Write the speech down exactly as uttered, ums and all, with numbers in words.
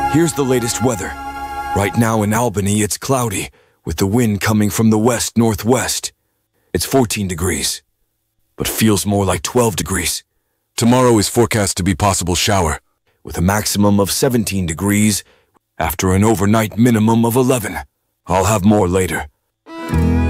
Here's the latest weather. Right now in Albany, it's cloudy, with the wind coming from the west-northwest. It's fourteen degrees, but feels more like twelve degrees. Tomorrow is forecast to be possible shower, with a maximum of seventeen degrees after an overnight minimum of eleven. I'll have more later.